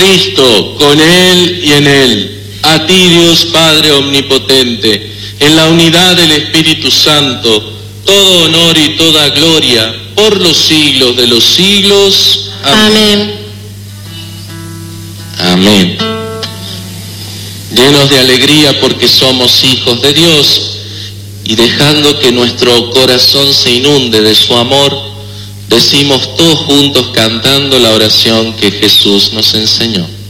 Cristo, con Él y en Él, a ti Dios Padre Omnipotente, en la unidad del Espíritu Santo, todo honor y toda gloria, por los siglos de los siglos. Amén. Amén. Llenos de alegría porque somos hijos de Dios y dejando que nuestro corazón se inunde de su amor, decimos todos juntos cantando la oración que Jesús nos enseñó.